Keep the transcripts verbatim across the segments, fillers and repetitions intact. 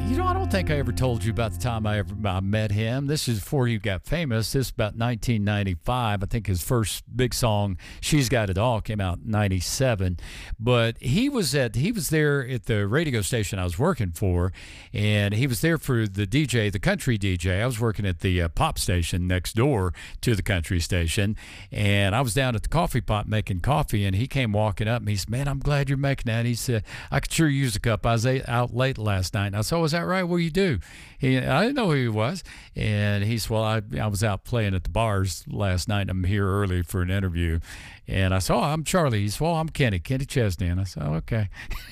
You know, I don't think I ever told you about the time I ever I met him. This is before he got famous. This is about nineteen ninety-five. I think his first big song, "She's Got It All," came out in ninety-seven. But he was at he was there at the radio station I was working for, and he was there for the D J, the country D J. I was working at the uh, pop station next door to the country station, and I was down at the coffee pot making coffee, and he came walking up, and he said, "Man, I'm glad you're making that." He said, "I could sure use a cup. I was out late last night." And I said, "Oh, is that right? What do you do?" He, I didn't know who he was. And he said, "Well, I, I was out playing at the bars last night. I'm here early for an interview." And I said, "Oh, I'm Charlie." He said, "Well, I'm Kenny, Kenny Chesney." And I said, "Oh, okay."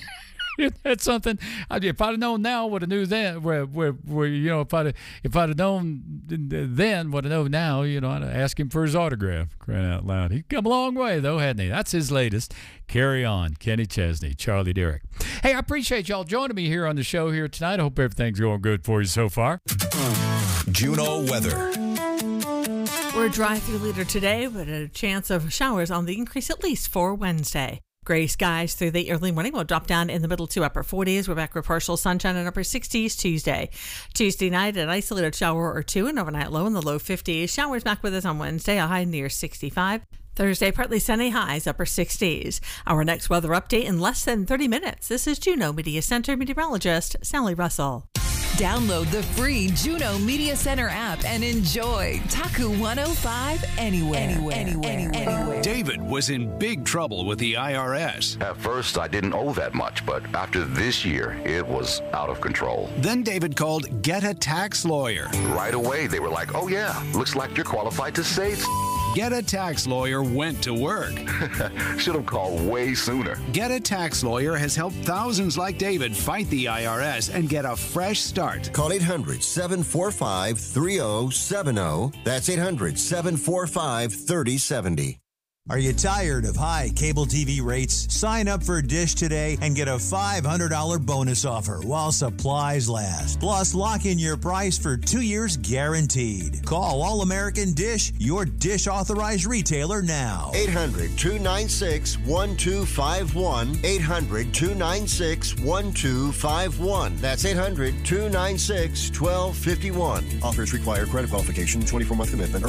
That's something. I, if I'd have known now, would have knew then. Where, where, where, you know, if I'd if I'd have known then, would have known now. You know, I'd ask him for his autograph. Crying out loud, he'd come a long way though, hadn't he? That's his latest. Carry On, Kenny Chesney, Charlie Derrick. Hey, I appreciate y'all joining me here on the show here tonight. I hope everything's going good for you so far. Juneau weather. We're dry through later today, but a chance of showers on the increase at least for Wednesday. Gray skies through the early morning will drop down in the middle to upper forties. We're back with partial sunshine and upper sixties Tuesday. Tuesday night, an isolated shower or two, an overnight low in the low fifties. Showers back with us on Wednesday, a high near sixty-five. Thursday, partly sunny, highs upper sixties. Our next weather update in less than thirty minutes. This is Juneau Media Center meteorologist Sally Russell. Download the free Juneau Media Center app and enjoy Taku one oh five anywhere, anywhere, anywhere, anywhere. anywhere. David was in big trouble with the I R S. At first, I didn't owe that much, but after this year, it was out of control. Then David called Get a Tax Lawyer. Right away, they were like, "Oh yeah, looks like you're qualified to save." Get a Tax Lawyer went to work. Should have called way sooner. Get a Tax Lawyer has helped thousands like David fight the I R S and get a fresh start. Call eight hundred, seven four five, three oh seven oh. That's eight hundred, seven four five, three oh seven oh. Are you tired of high cable T V rates? Sign up for Dish today and get a five hundred dollars bonus offer while supplies last. Plus, lock in your price for two years guaranteed. Call All American Dish, your Dish authorized retailer now. eight hundred, two nine six, one two five one. eight hundred, two nine six, one two five one. That's eight hundred, two nine six, one two five one. Offers require credit qualification, twenty-four month commitment.